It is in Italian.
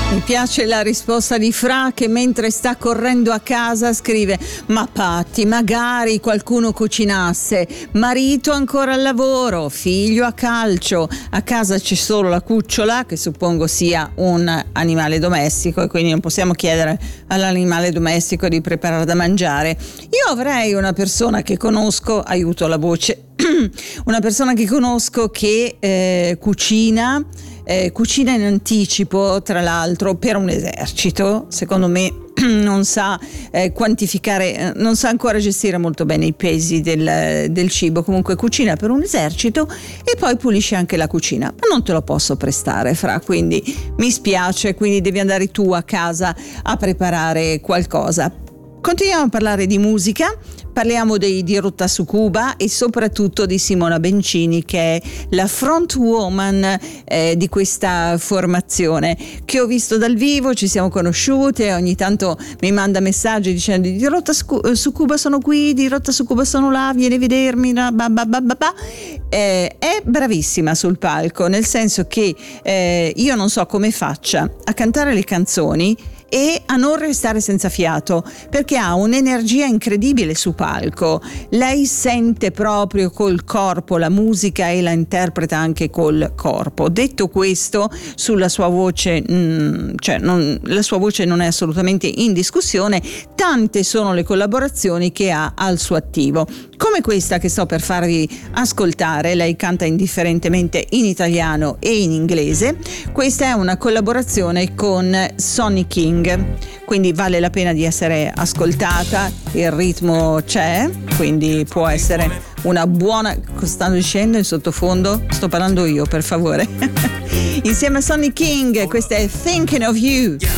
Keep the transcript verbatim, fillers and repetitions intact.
Mi piace la risposta di Fra, che mentre sta correndo a casa scrive: ma Patti, magari qualcuno cucinasse, marito ancora al lavoro, figlio a calcio, a casa c'è solo la cucciola, che suppongo sia un animale domestico, e quindi non possiamo chiedere all'animale domestico di preparare da mangiare. Io avrei una persona che conosco, aiuto la voce, una persona che conosco che eh, cucina Eh, cucina in anticipo, tra l'altro, per un esercito. Secondo me non sa eh, quantificare, eh, non sa ancora gestire molto bene i pesi del, del cibo. Comunque cucina per un esercito e poi pulisce anche la cucina, ma non te lo posso prestare, Fra, quindi mi spiace, quindi devi andare tu a casa a preparare qualcosa. Continuiamo a parlare di musica. Parliamo dei, di Rotta su Cuba e soprattutto di Simona Bencini, che è la front woman eh, di questa formazione, che ho visto dal vivo, ci siamo conosciute, ogni tanto mi manda messaggi dicendo: di Rotta su, su Cuba sono qui, di Rotta su Cuba sono là, vieni a vedermi, bah bah bah bah bah. Eh, è bravissima sul palco, nel senso che eh, io non so come faccia a cantare le canzoni e a non restare senza fiato, perché ha un'energia incredibile su palco. Lei sente proprio col corpo la musica e la interpreta anche col corpo. Detto questo, sulla sua voce, mh, cioè non, la sua voce non è assolutamente in discussione. Tante sono le collaborazioni che ha al suo attivo, come questa che sto per farvi ascoltare. Lei canta indifferentemente in italiano e in inglese. Questa è una collaborazione con Sonny King, quindi vale la pena di essere ascoltata. Il ritmo c'è, quindi può essere una buona. Cosa stanno dicendo in sottofondo? Sto parlando io, per favore. Insieme a Sonny King, questa è Thinking of You.